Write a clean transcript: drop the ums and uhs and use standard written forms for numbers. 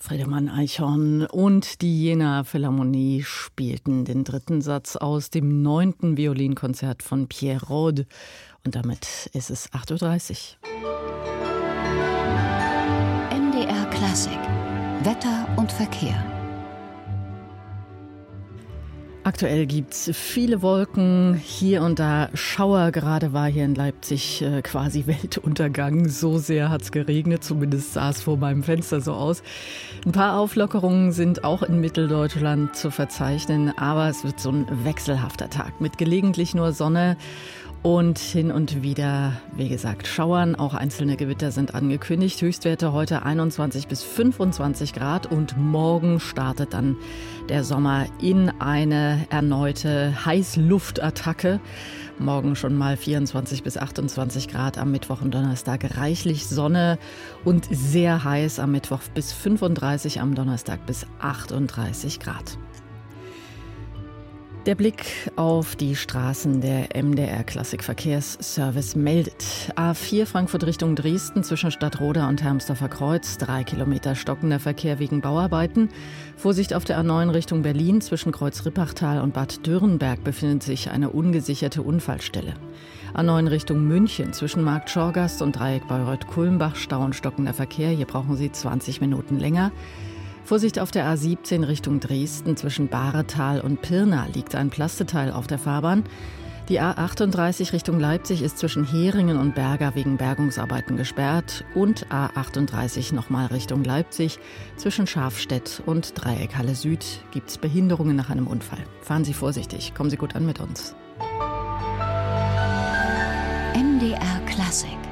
Friedemann Eichhorn und die Jena Philharmonie spielten den dritten Satz aus dem 9. Violinkonzert von Pierre Rode. Und damit ist es 8:30 Uhr. MDR Klassik. Wetter und Verkehr. Aktuell gibt es viele Wolken, hier und da Schauer. Gerade war hier in Leipzig quasi Weltuntergang. So sehr hat es geregnet, zumindest sah es vor meinem Fenster so aus. Ein paar Auflockerungen sind auch in Mitteldeutschland zu verzeichnen, aber es wird so ein wechselhafter Tag mit gelegentlich nur Sonne. Und hin und wieder, wie gesagt, Schauern. Auch einzelne Gewitter sind angekündigt. Höchstwerte heute 21 bis 25 Grad. Und morgen startet dann der Sommer in eine erneute Heißluftattacke. Morgen schon mal 24 bis 28 Grad. Am Mittwoch und Donnerstag reichlich Sonne und sehr heiß. Am Mittwoch bis 35, am Donnerstag bis 38 Grad. Der Blick auf die Straßen der MDR Klassikverkehrsservice meldet. A4 Frankfurt Richtung Dresden zwischen Stadtroda und Hermsdorfer Kreuz. 3 Kilometer stockender Verkehr wegen Bauarbeiten. Vorsicht auf der A9 Richtung Berlin. Zwischen Kreuz-Rippachtal und Bad Dürrenberg befindet sich eine ungesicherte Unfallstelle. A9 Richtung München zwischen Markt Schorgast und Dreieck Bayreuth-Kulmbach. Stau und stockender Verkehr. Hier brauchen Sie 20 Minuten länger. Vorsicht auf der A17 Richtung Dresden zwischen Bahretal und Pirna liegt ein Plasteteil auf der Fahrbahn. Die A38 Richtung Leipzig ist zwischen Heringen und Berga wegen Bergungsarbeiten gesperrt. Und A38 nochmal Richtung Leipzig zwischen Schafstedt und Dreieck Halle Süd gibt es Behinderungen nach einem Unfall. Fahren Sie vorsichtig, kommen Sie gut an mit uns. MDR Klassik.